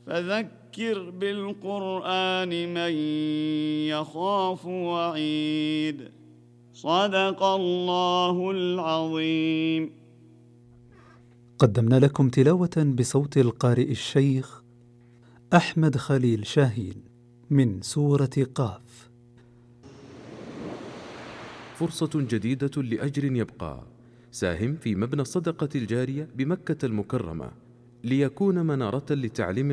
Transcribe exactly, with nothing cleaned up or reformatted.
فذكر بالقرآن من يخاف وعيد. صدق الله العظيم. قدمنا لكم تلاوة بصوت القارئ الشيخ أحمد خليل شاهين من سورة قاف. فرصة جديدة لأجر يبقى. ساهم في مبنى الصدقة الجارية بمكة المكرمة ليكون منارة لتعليم